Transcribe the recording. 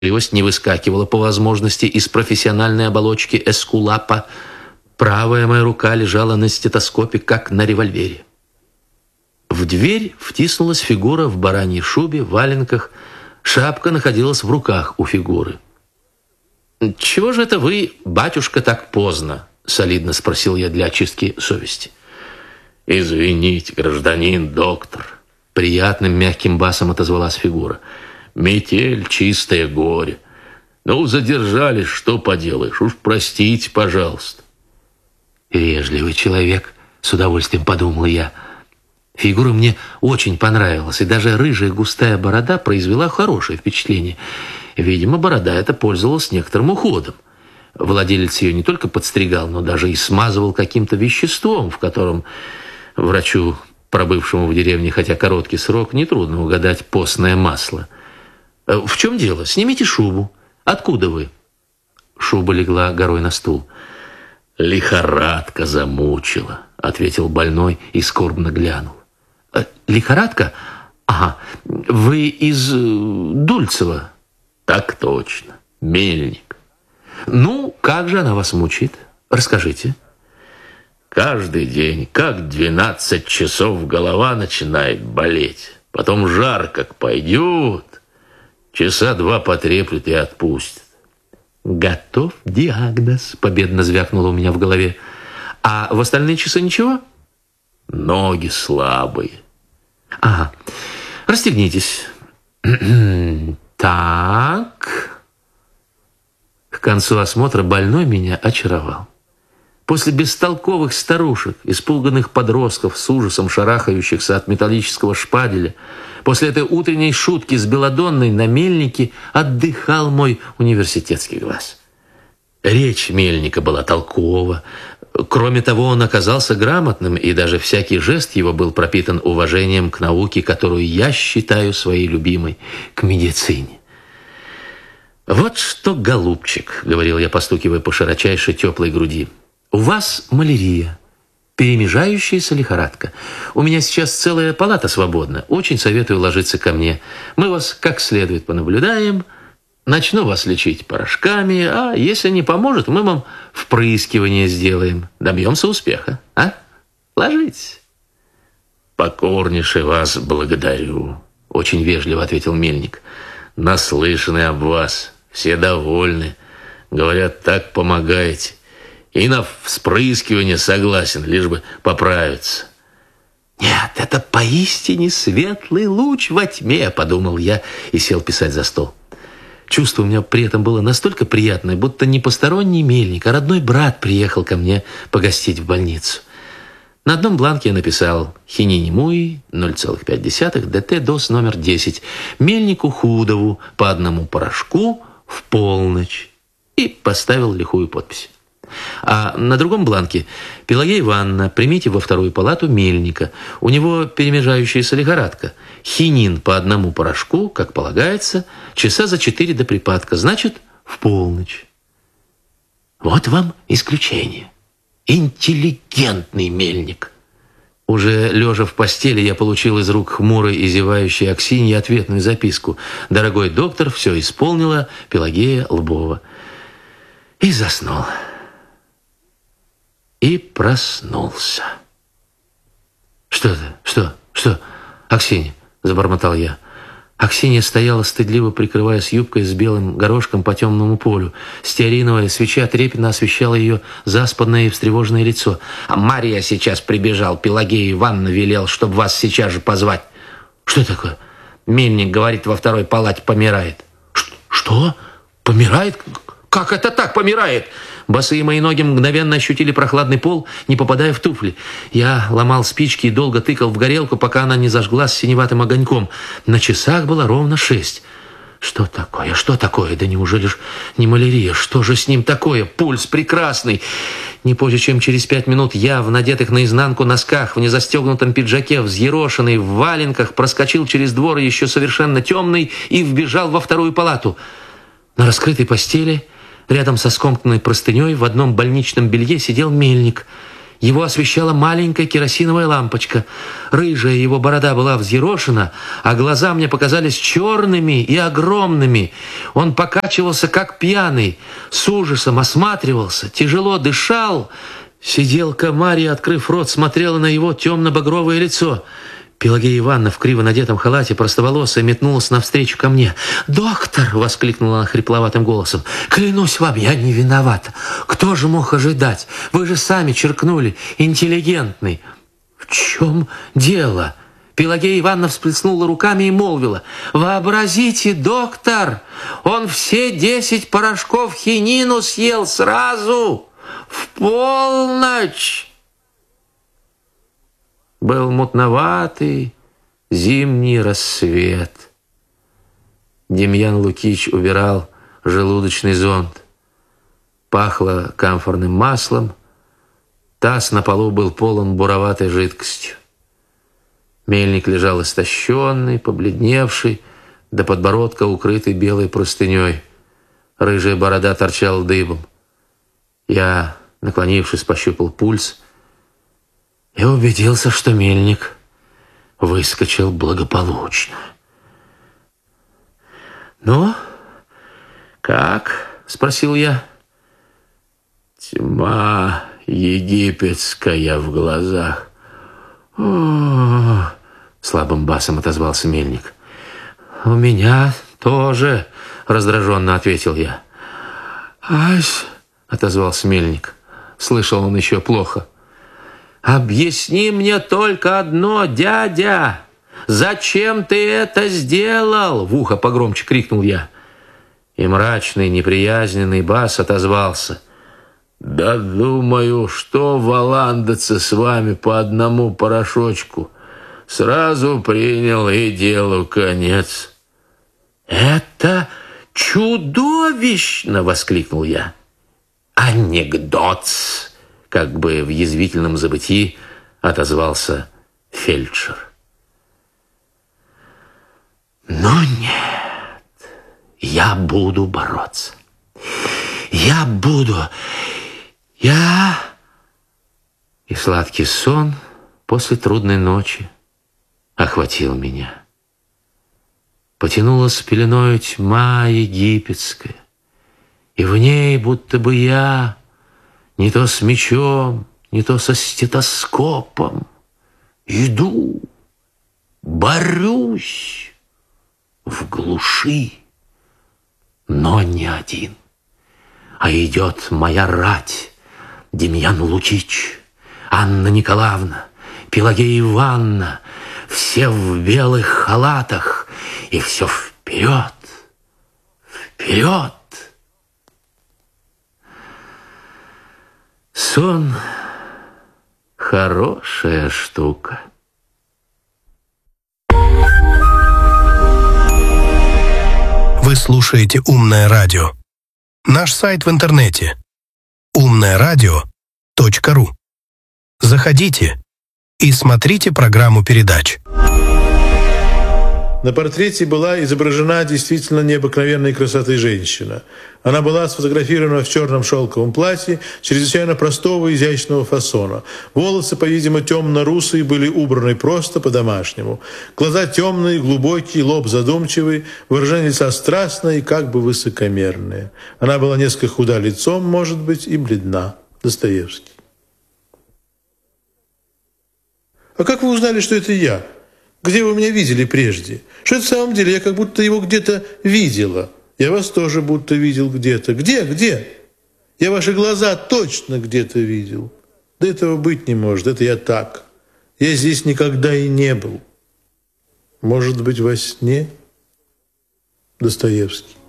не выскакивала по возможности из профессиональной оболочки эскулапа. Правая моя рука лежала на стетоскопе, как на револьвере. В дверь втиснулась фигура в бараньей шубе, валенках. Шапка находилась в руках у фигуры. «Чего же это вы, батюшка, так поздно?» — солидно спросил я для очистки совести. «Извините, гражданин доктор», — приятным мягким басом отозвалась фигура. «Метель, чистое горе. Ну, задержались, что поделаешь, уж простите, пожалуйста». «Вежливый человек», — с удовольствием подумал я. Фигура мне очень понравилась, и даже рыжая густая борода произвела хорошее впечатление. Видимо, борода эта пользовалась некоторым уходом. Владелец ее не только подстригал, но даже и смазывал каким-то веществом, в котором врачу, пробывшему в деревне хотя короткий срок, нетрудно угадать постное масло. «В чем дело? Снимите шубу. Откуда вы?» Шуба легла горой на стул. «Лихорадка замучила», — ответил больной и скорбно глянул. «Лихорадка? Ага. Вы из Дульцева?» «Так точно. Мельник». «Ну, как же она вас мучает? Расскажите». «Каждый день, как 12 часов, голова начинает болеть. Потом жар как пойдет. Часа 2 потреплет и отпустит». «Готов диагноз», — победно звякнуло у меня в голове. «А в остальные часы ничего?» «Ноги слабые». «Ага. Расстегнитесь». «Так». К концу осмотра больной меня очаровал. После бестолковых старушек, испуганных подростков, с ужасом шарахающихся от металлического шпаделя, после этой утренней шутки с Беладонной на мельнике отдыхал мой университетский глаз. Речь мельника была толкова. Кроме того, он оказался грамотным, и даже всякий жест его был пропитан уважением к науке, которую я считаю своей любимой, к медицине. «Вот что, голубчик», — говорил я, постукивая по широчайшей теплой груди, — «у вас малярия, перемежающаяся лихорадка. У меня сейчас целая палата свободна. Очень советую ложиться ко мне. Мы вас как следует понаблюдаем. Начну вас лечить порошками, а если не поможет, мы вам впрыскивание сделаем. Добьемся успеха. А? Ложитесь». «Покорнейше вас благодарю», — очень вежливо ответил мельник. «Наслышаны об вас. Все довольны. Говорят, так помогаете. И на вспрыскивание согласен, лишь бы поправиться». «Нет, это поистине светлый луч во тьме», — подумал я и сел писать за стол. Чувство у меня при этом было настолько приятное, будто не посторонний мельник, а родной брат приехал ко мне погостить в больницу. На одном бланке я написал «Хинини-Муи, 0,5, ДТ-ДОС номер 10, мельнику Худову по 1 порошку в полночь» и поставил лихую подпись. А на другом бланке «Пелагея Ивановна, примите во 2-ю палату мельника. У него перемежающаяся лихорадка. Хинин по 1 порошку, как полагается, часа за 4 до припадка, значит, в полночь». Вот вам исключение. Интеллигентный мельник. Уже лежа в постели, я получил из рук хмурой и зевающей Аксиньи ответную записку. «Дорогой доктор, все исполнила Пелагея Лбова». И заснул. И проснулся. «Что это? Что? Аксинья?» – забормотал я. Аксинья стояла, стыдливо прикрываясь юбкой с белым горошком по темному полю. Стеариновая свеча трепетно освещала ее заспанное и встревоженное лицо. «А Мария сейчас прибежал. Пелагея Ивановна велел, чтобы вас сейчас же позвать». «Что такое?» «Мельник, говорит, во 2-й палате помирает». «Что? Помирает? Как это так помирает?» Босые мои ноги мгновенно ощутили прохладный пол, не попадая в туфли. Я ломал спички и долго тыкал в горелку, пока она не зажглась синеватым огоньком. На часах было ровно 6. Что такое? Что такое? Да неужели ж не малярия? Что же с ним такое? Пульс прекрасный. Не позже, чем через 5 минут я в надетых наизнанку носках, в незастегнутом пиджаке, взъерошенный, в валенках, проскочил через двор еще совершенно темный и вбежал во 2-ю палату. На раскрытой постели, рядом со скомканной простыней, в одном больничном белье сидел мельник. Его освещала маленькая керосиновая лампочка. Рыжая его борода была взъерошена, а глаза мне показались черными и огромными. Он покачивался, как пьяный, с ужасом осматривался, тяжело дышал. Сиделка Марья, открыв рот, смотрела на его темно-багровое лицо. Пелагея Ивановна в криво надетом халате, простоволосая, метнулась навстречу ко мне. «Доктор!» — воскликнула она хрипловатым голосом. «Клянусь вам, я не виновата. Кто же мог ожидать? Вы же сами черкнули. Интеллигентный». «В чем дело?» Пелагея Ивановна всплеснула руками и молвила. «Вообразите, доктор! Он все 10 порошков хинину съел сразу! В полночь!» Был мутноватый зимний рассвет. Демьян Лукич убирал желудочный зонд. Пахло камфорным маслом. Таз на полу был полон буроватой жидкостью. Мельник лежал истощенный, побледневший, до подбородка укрытый белой простыней. Рыжая борода торчала дыбом. Я, наклонившись, пощупал пульс и убедился, что мельник выскочил благополучно. «Ну, как?» — спросил я. «Тьма египетская в глазах». «О-о-о!» — слабым басом отозвался мельник. «У меня тоже», — раздраженно ответил я. «Ась!» — отозвался мельник. Слышал он еще плохо. «Объясни мне только одно, дядя! Зачем ты это сделал?» — в ухо погромче крикнул я. И мрачный, неприязненный бас отозвался. «Да думаю, что валандаться с вами по одному порошочку. Сразу принял, и делу конец». «Это чудовищно!» — воскликнул я. «Анекдот!» — как бы в язвительном забытии отозвался фельдшер. «Но нет, я буду бороться. Я буду. И сладкий сон после трудной ночи охватил меня. Потянулась пеленою тьма египетская, и в ней будто бы я не то с мечом, не то со стетоскопом иду, борюсь в глуши, но не один, а идет моя рать: Демьян Лукич, Анна Николаевна, Пелагея Ивановна, все в белых халатах, и все вперед, вперед. Сон — хорошая штука. Вы слушаете «Умное радио». Наш сайт в интернете — umnoradio.ru. Заходите и смотрите программу передач. На портрете была изображена действительно необыкновенной красоты женщина. Она была сфотографирована в черном шелковом платье, чрезвычайно простого и изящного фасона. Волосы, по-видимому, темно-русые, были убраны просто по-домашнему. Глаза темные, глубокие, лоб задумчивый, выражение лица страстное и как бы высокомерное. Она была несколько худа лицом, может быть, и бледна. Достоевский. «А как вы узнали, что это я? Где вы меня видели прежде? Что это в самом деле? Я как будто его где-то видела. Я вас тоже будто видел где-то. Где? Я ваши глаза точно где-то видел. Да этого быть не может. Это я так. Я здесь никогда и не был. Может быть, во сне?» Достоевский.